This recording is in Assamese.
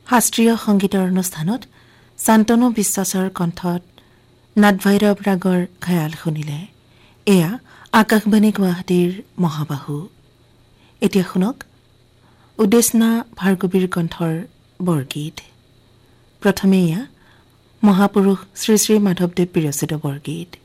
শাস্ত্ৰীয় সংগীতৰ অনুষ্ঠানত শান্তনু বিশ্বাসৰ কণ্ঠত নাটভৈৰৱ ৰাগৰ খয়াল শুনিলে। এয়া আকাশবাণী গুৱাহাটীৰ মহাবাহু। এতিয়া শুনক উদেশনা ভাৰ্গৱীৰ কণ্ঠৰ বৰগীত। প্ৰথমে এয়া মহাপুৰুষ শ্ৰী শ্ৰী মাধৱদেৱ বিৰচিত বৰগীত।